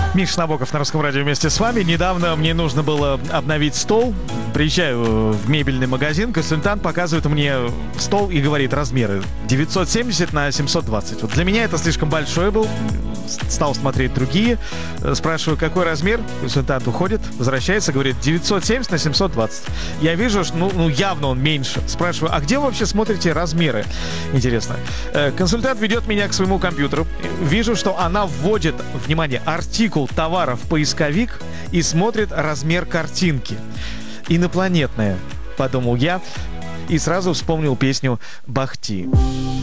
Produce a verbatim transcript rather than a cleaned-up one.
Миша Набоков на Русском радио вместе с вами. Недавно мне нужно было обновить стол. Приезжаю в мебельный магазин, консультант показывает мне стол и говорит размеры девятьсот семьдесят на семьсот двадцать. Вот для меня это слишком большой был. Стал смотреть другие. Спрашиваю, какой размер? Консультант уходит, возвращается, говорит девятьсот семьдесят на семьсот двадцать. Я вижу, что ну, ну явно он меньше. Спрашиваю, а где вы вообще смотрите размеры? Интересно. Консультант ведет меня к своему компьютеру. Вижу, что она вводит, внимание, артикул товара в поисковик и смотрит размер картинки. Инопланетная, подумал я, и сразу вспомнил песню Бах Ти.